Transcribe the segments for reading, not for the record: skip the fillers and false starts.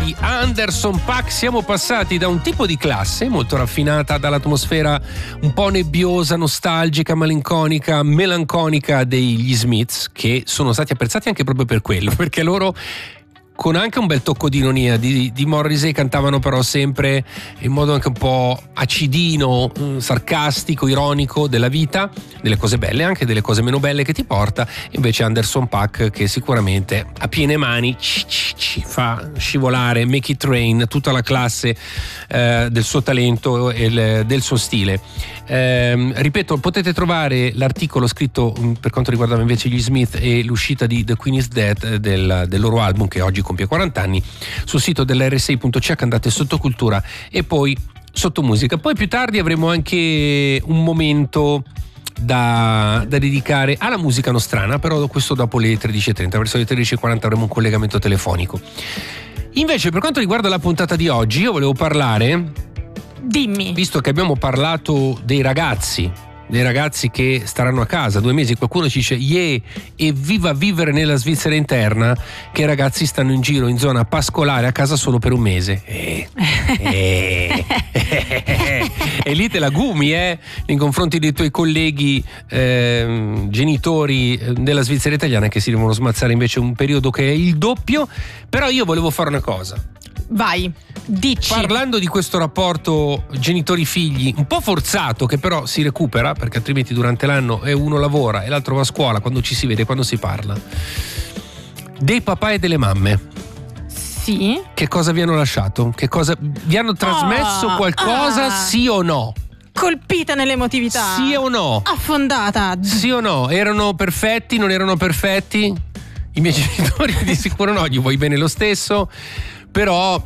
di Anderson .Paak siamo passati da un tipo di classe molto raffinata, dall'atmosfera un po' nebbiosa, nostalgica, melanconica degli Smiths, che sono stati apprezzati anche proprio per quello, perché loro, con anche un bel tocco di ironia di Morrissey, cantavano però sempre in modo anche un po' acidino, sarcastico, ironico della vita, delle cose belle, anche delle cose meno belle che ti porta. Invece Anderson .Paak, che sicuramente a piene mani fa scivolare Make It Rain tutta la classe del suo talento e del suo stile. Ripeto, potete trovare l'articolo scritto per quanto riguardava invece gli Smith e l'uscita di The Queen Is Dead del loro album, che oggi compie 40 anni, sul sito della RSI.ch. andate sotto cultura e poi sotto musica. Poi più tardi avremo anche un momento da dedicare alla musica nostrana, però questo dopo le 13.30, verso le 13.40 avremo un collegamento telefonico. Invece, per quanto riguarda la puntata di oggi, io volevo parlare, dimmi, visto che abbiamo parlato dei ragazzi che staranno a casa 2 mesi, qualcuno ci dice evviva vivere nella Svizzera interna, che i ragazzi stanno in giro in zona pascolare a casa solo per un mese. E lì te la gumi nei confronti dei tuoi colleghi genitori della Svizzera italiana, che si devono smazzare invece un periodo che è il doppio. Però io volevo fare una cosa. Vai, dici. Parlando di questo rapporto genitori-figli un po' forzato, che però si recupera, perché altrimenti durante l'anno uno lavora e l'altro va a scuola, quando ci si vede, quando si parla, dei papà e delle mamme. Sì. Che cosa vi hanno lasciato? Che cosa vi hanno trasmesso? Qualcosa, sì o no? Colpita nell'emotività. Sì o no? Affondata. Sì o no? Erano perfetti? Non erano perfetti? I miei genitori di sicuro no, gli vuoi bene lo stesso, però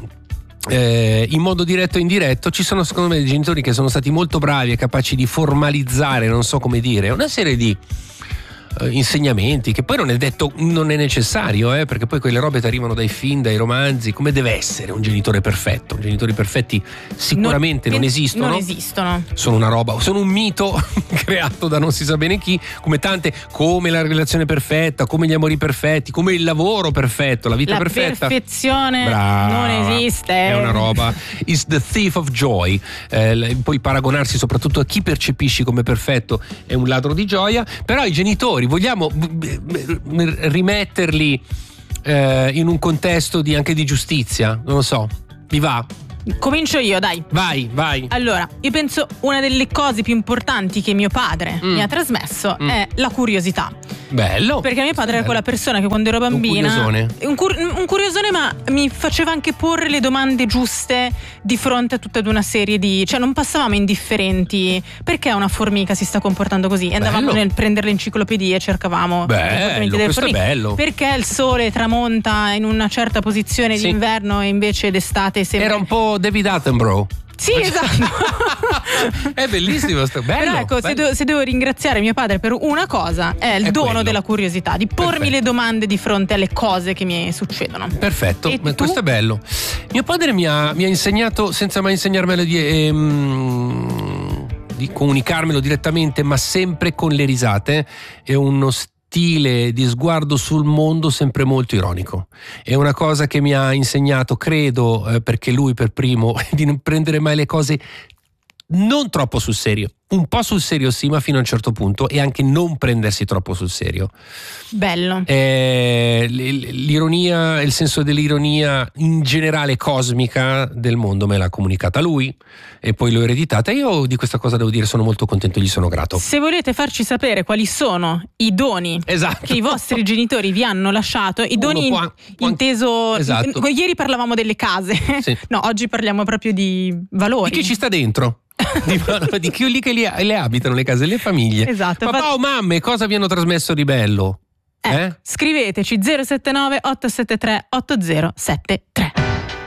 in modo diretto e indiretto ci sono, secondo me, dei genitori che sono stati molto bravi e capaci di formalizzare, non so come dire, una serie di insegnamenti, che poi non è detto, non è necessario, perché poi quelle robe ti arrivano dai film, dai romanzi. Come deve essere un genitore perfetto? Genitori perfetti sicuramente non esistono. Sono una roba, sono un mito creato da non si sa bene chi, come la relazione perfetta, come gli amori perfetti, come il lavoro perfetto, la vita perfetta. La perfezione non esiste. È una roba. Is the thief of joy. Poi paragonarsi soprattutto a chi percepisci come perfetto è un ladro di gioia. Però i genitori vogliamo rimetterli in un contesto anche di giustizia, non lo so, vi va? Comincio io, dai. Vai. Allora, io penso una delle cose più importanti che mio padre mi ha trasmesso è la curiosità. Bello. Perché mio padre era quella persona che quando ero bambina un curiosone, ma mi faceva anche porre le domande giuste di fronte a tutta una serie di, cioè non passavamo indifferenti. Perché una formica si sta comportando così? E andavamo nel prendere le enciclopedie e cercavamo questo è bello. Perché il sole tramonta in una certa posizione d'inverno e invece d'estate sembra... Era un po' David Attenborough. Sì, esatto. È bellissimo, bello. Però ecco, bello. Se devo ringraziare mio padre per una cosa, è il dono della curiosità, di pormi le domande di fronte alle cose che mi succedono. Perfetto, questo è bello. Mio padre mi ha insegnato, senza mai insegnarmelo di comunicarmelo direttamente, ma sempre con le risate, è uno stile di sguardo sul mondo sempre molto ironico. È una cosa che mi ha insegnato, credo, perché lui per primo, di non prendere mai le cose non troppo sul serio. Un po' sul serio sì, ma fino a un certo punto, e anche non prendersi troppo sul serio. Bello. L'ironia, il senso dell'ironia in generale cosmica del mondo me l'ha comunicata lui e poi l'ho ereditata. Io di questa cosa devo dire sono molto contento, gli sono grato. Se volete farci sapere quali sono i doni che i vostri genitori vi hanno lasciato, i doni inteso... Esatto. Ieri parlavamo delle case, sì. No, oggi parliamo proprio di valori. Di chi ci sta dentro. Di chi che le abitano le case, le famiglie. Esatto. Papà o mamme, cosa vi hanno trasmesso di bello? Scriveteci 079 873 8073.